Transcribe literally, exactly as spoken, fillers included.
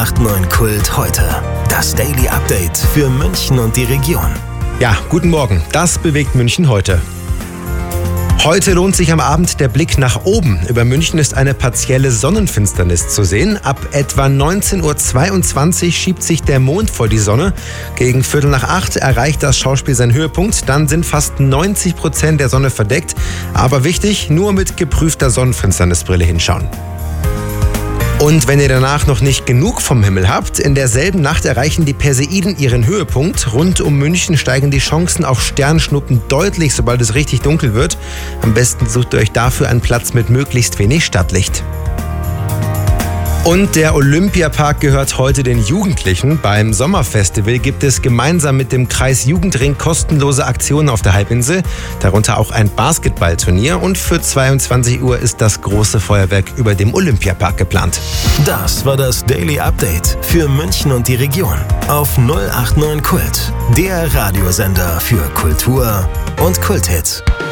acht neun Kult heute. Das Daily Update für München und die Region. Ja, guten Morgen. Das bewegt München heute. Heute lohnt sich am Abend der Blick nach oben. Über München ist eine partielle Sonnenfinsternis zu sehen. Ab etwa neunzehn Uhr zweiundzwanzig schiebt sich der Mond vor die Sonne. Gegen Viertel nach acht erreicht das Schauspiel seinen Höhepunkt. Dann sind fast neunzig Prozent der Sonne verdeckt. Aber wichtig, nur mit geprüfter Sonnenfinsternisbrille hinschauen. Und wenn ihr danach noch nicht genug vom Himmel habt, in derselben Nacht erreichen die Perseiden ihren Höhepunkt. Rund um München steigen die Chancen auf Sternschnuppen deutlich, sobald es richtig dunkel wird. Am besten sucht ihr euch dafür einen Platz mit möglichst wenig Stadtlicht. Und der Olympiapark gehört heute den Jugendlichen. Beim Sommerfestival gibt es gemeinsam mit dem Kreis Jugendring kostenlose Aktionen auf der Halbinsel, darunter auch ein Basketballturnier, und für zweiundzwanzig Uhr ist das große Feuerwerk über dem Olympiapark geplant. Das war das Daily Update für München und die Region auf null acht neun Kult, der Radiosender für Kultur und Kulthits.